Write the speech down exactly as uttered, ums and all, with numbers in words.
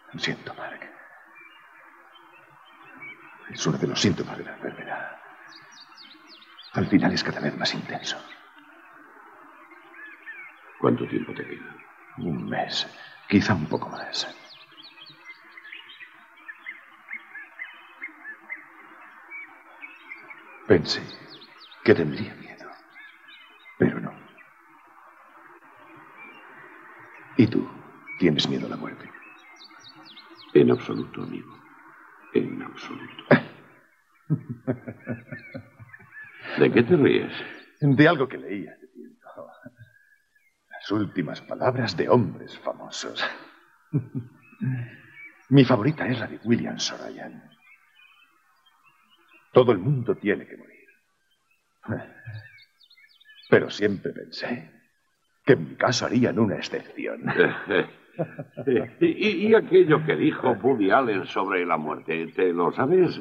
Lo siento, Mark. Es uno de los síntomas de la enfermedad. Al final es cada vez más intenso. ¿Cuánto tiempo te queda? Un mes, quizá un poco más. Pensé que tendría miedo, pero no. ¿Y tú? ¿Tienes miedo a la muerte? En absoluto, amigo. En absoluto. ¿De qué te ríes? De algo que leí hace tiempo. Las últimas palabras de hombres famosos. Mi favorita es la de William Saroyan. Todo el mundo tiene que morir. Pero siempre pensé que en mi caso harían una excepción. ¿Y, y aquello que dijo Woody Allen sobre la muerte, ¿te lo sabes?